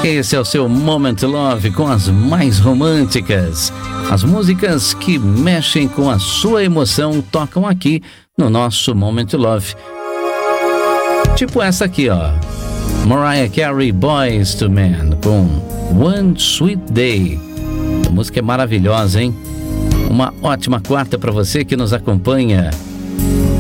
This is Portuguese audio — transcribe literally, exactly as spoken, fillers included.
Esse é o seu Moment Love com as mais românticas. As músicas que mexem com a sua emoção tocam aqui no nosso Moment Love. Tipo essa aqui, ó. Mariah Carey, Boyz two Men, com One Sweet Day. A música é maravilhosa, hein? Uma ótima quarta para você que nos acompanha